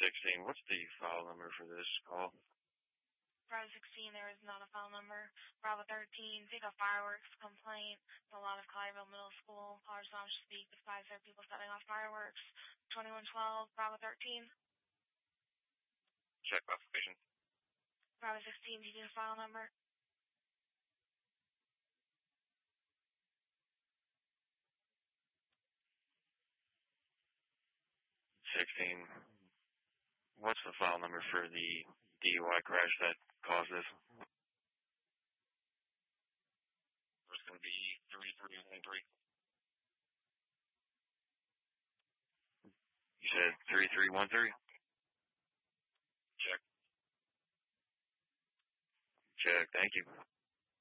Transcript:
16. What's the file number for this call? Bravo 16, there is not a file number. Bravo 13, take a fireworks complaint. The lot of Collierville Middle School. Callers want to speak with 5 people setting off fireworks. 2112, Bravo 13. Check classification. Bravo 16, do you need a file number? What's the file number for the DUI crash that caused this? It's going to be 3313. You said 3313? Check. Thank you.